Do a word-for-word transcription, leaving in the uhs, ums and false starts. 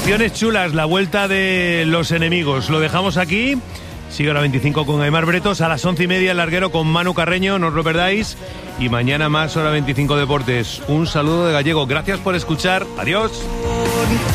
Secciones chulas, la vuelta de los enemigos. Lo dejamos aquí. Sigue Hora veinticinco con Aimar Bretos. A las once y media el larguero con Manu Carreño, no os lo perdáis. Y mañana más Hora veinticinco Deportes. Un saludo de Gallego. Gracias por escuchar. Adiós.